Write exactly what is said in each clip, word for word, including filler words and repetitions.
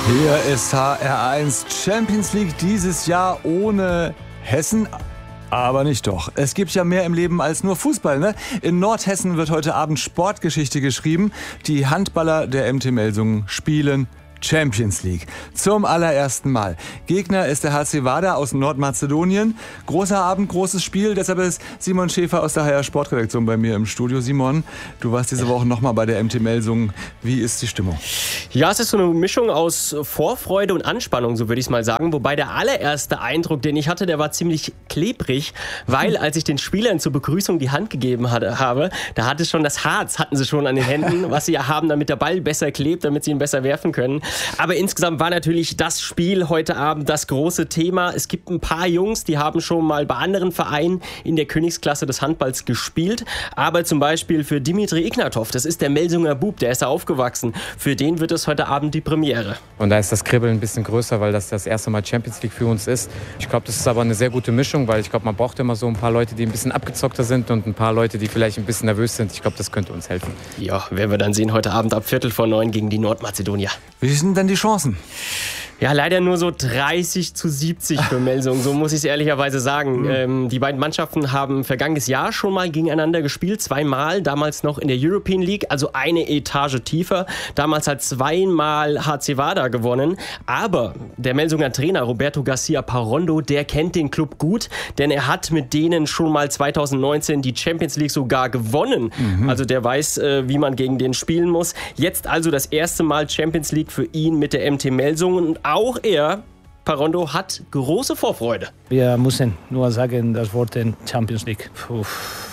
Hier ist H R eins Champions League dieses Jahr ohne Hessen. Aber nicht doch. Es gibt ja mehr im Leben als nur Fußball, ne? In Nordhessen wird heute Abend Sportgeschichte geschrieben. Die Handballer der M T Melsungen spielen Champions League. Zum allerersten Mal. Gegner ist der H C Vardar aus Nordmazedonien. Großer Abend, großes Spiel. Deshalb ist Simon Schäfer aus der H R Sportredaktion bei mir im Studio. Simon, du warst diese Woche nochmal bei der M T Melsungen. Wie ist die Stimmung? Ja, es ist so eine Mischung aus Vorfreude und Anspannung, so würde ich es mal sagen. Wobei der allererste Eindruck, den ich hatte, der war ziemlich klebrig, weil als ich den Spielern zur Begrüßung die Hand gegeben hatte, habe, da hatte schon das Harz, hatten sie schon an den Händen, was sie ja haben, damit der Ball besser klebt, damit sie ihn besser werfen können. Aber insgesamt war natürlich das Spiel heute Abend das große Thema. Es gibt ein paar Jungs, die haben schon mal bei anderen Vereinen in der Königsklasse des Handballs gespielt. Aber zum Beispiel für Dimitri Ignatov, das ist der Melsunger Bub, der ist da aufgewachsen. Für den wird es heute Abend die Premiere. Und da ist das Kribbeln ein bisschen größer, weil das das erste Mal Champions League für uns ist. Ich glaube, das ist aber eine sehr gute Mischung, weil ich glaube, man braucht immer so ein paar Leute, die ein bisschen abgezockter sind und ein paar Leute, die vielleicht ein bisschen nervös sind. Ich glaube, das könnte uns helfen. Ja, werden wir dann sehen heute Abend ab Viertel vor neun gegen die Nordmazedonier. Wie sind denn die Chancen? Ja, leider nur so dreißig zu siebzig für Melsungen, so muss ich es ehrlicherweise sagen. Mhm. Ähm, die beiden Mannschaften haben vergangenes Jahr schon mal gegeneinander gespielt, zweimal, damals noch in der European League, also eine Etage tiefer. Damals hat zweimal H C Vardar gewonnen, aber der Melsunger Trainer Roberto Garcia Parrondo, der kennt den Club gut, denn er hat mit denen schon mal zweitausendneunzehn die Champions League sogar gewonnen. Mhm. Also der weiß, äh, wie man gegen den spielen muss. Jetzt also das erste Mal Champions League für ihn mit der M T Melsungen und auch er, Parrondo, hat große Vorfreude. Wir müssen nur sagen, das Wort Champions League. Puh.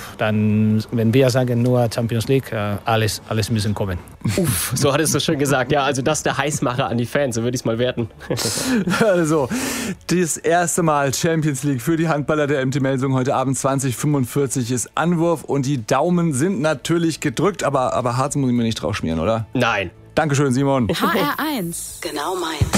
Dann, wenn wir sagen nur Champions League, alles, alles müssen kommen. Uff, so hattest du schon gesagt. Ja, also das ist der Heißmacher an die Fans, so würde ich es mal werten. Also, das erste Mal Champions League für die Handballer der M T Melsungen heute Abend zwanzig Uhr fünfundvierzig ist Anwurf und die Daumen sind natürlich gedrückt, aber, aber Harz muss ich mir nicht drauf schmieren, oder? Nein. Dankeschön, Simon. H R eins. Genau meins.